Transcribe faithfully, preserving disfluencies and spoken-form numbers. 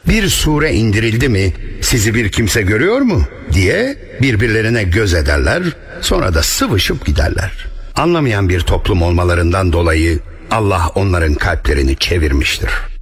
bir sure indirildi mi sizi bir kimse görüyor mu diye birbirlerine göz ederler, sonra da sıvışıp giderler. Anlamayan bir toplum olmalarından dolayı Allah onların kalplerini çevirmiştir.